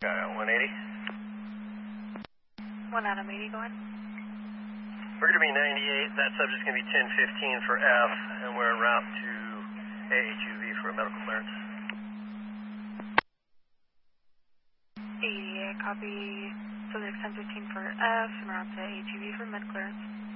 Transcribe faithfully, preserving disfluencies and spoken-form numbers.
Got it, one eighty. one Adam eighty, go ahead. We're going to be ninety-eight. That subject's going to be ten fifteen for F, and we're en route to A H U V for a medical clearance. eighty-eight, copy. Subject ten fifteen for F, en route to A H U V for med clearance.